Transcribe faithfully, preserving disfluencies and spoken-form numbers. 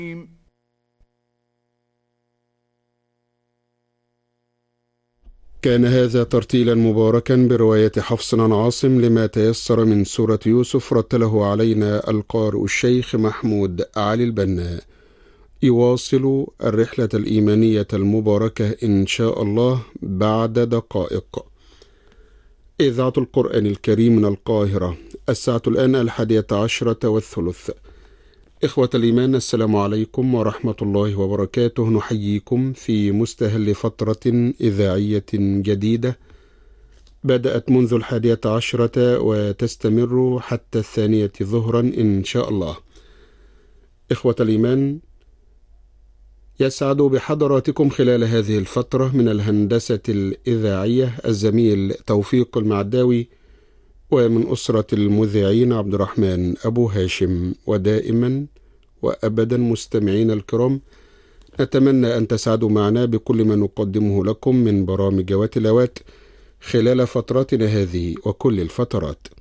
كان هذا ترتيلا مباركا برواية حفص عن عاصم لما تيسر من سورة يوسف، رتله علينا القارئ الشيخ محمود علي البنا. يواصل الرحلة الإيمانية المباركة إن شاء الله بعد دقائق. إذاعة القرآن الكريم من القاهرة، الساعة الآن الحادية عشرة والثلث. إخوة الإيمان، السلام عليكم ورحمة الله وبركاته. نحييكم في مستهل فترة إذاعية جديدة بدأت منذ الحادية عشرة وتستمر حتى الثانية ظهرا إن شاء الله. إخوة الإيمان، يسعد بحضراتكم خلال هذه الفترة من الهندسة الإذاعية الزميل توفيق المعداوي، ومن أسرة المذيعين عبد الرحمن أبو هاشم. ودائما وأبدا مستمعين الكرام، نتمنى أن تسعدوا معنا بكل ما نقدمه لكم من برامج وتلاوات خلال فتراتنا هذه وكل الفترات.